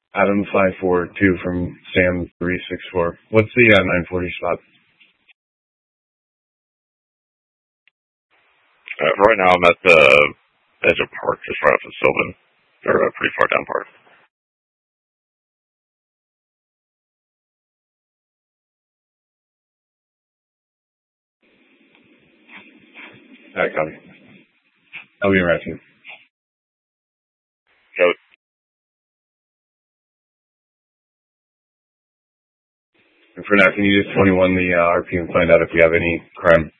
Adam 542 from Sam 364. What's the 940 spot? Right now I'm at the edge of Park, just right off of Sylvan. Or pretty far down Park. Alright, copy. I'll be right with you. Go. And for now, can you just 21 the RP and find out if we have any crime?